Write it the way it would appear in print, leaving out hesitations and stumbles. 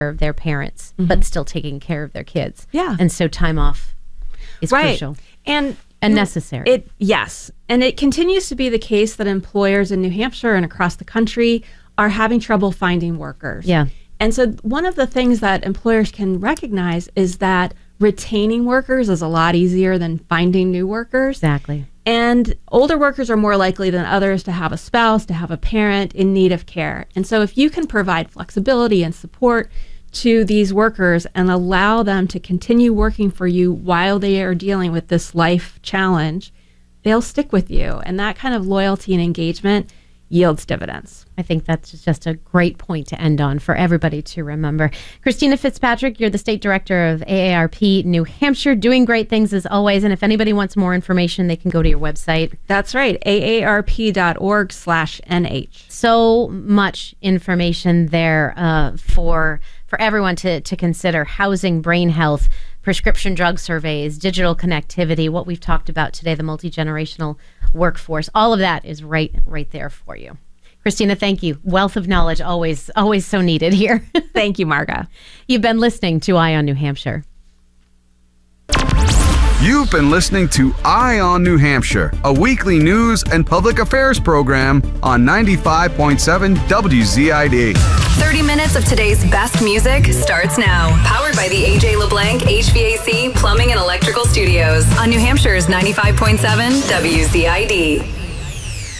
of their parents, but still taking care of their kids. Yeah. And so time off is crucial and necessary. Yes. And it continues to be the case that employers in New Hampshire and across the country are having trouble finding workers. Yeah. And so one of the things that employers can recognize is that retaining workers is a lot easier than finding new workers. Exactly. And older workers are more likely than others to have a spouse, to have a parent in need of care. And so if you can provide flexibility and support to these workers and allow them to continue working for you while they are dealing with this life challenge, they'll stick with you. And that kind of loyalty and engagement yields dividends. I think that's just a great point to end on for everybody to remember. Christina Fitzpatrick, you're the state director of AARP New Hampshire, doing great things as always. And if anybody wants more information, they can go to your website. That's right, aarp.org/nh. So much information there for everyone to consider: housing, brain health, prescription drug surveys, digital connectivity, what we've talked about today, the multi-generational workforce. All of that is right there for you. Christina, thank you. Wealth of knowledge, always so needed here. Thank you, Marga. You've been listening to Eye on New Hampshire. You've been listening to Eye on New Hampshire, a weekly news and public affairs program on 95.7 WZID. 30 minutes of today's best music starts now. Powered by the AJ LeBlanc HVAC, Plumbing and Electrical Studios on New Hampshire's 95.7 WZID.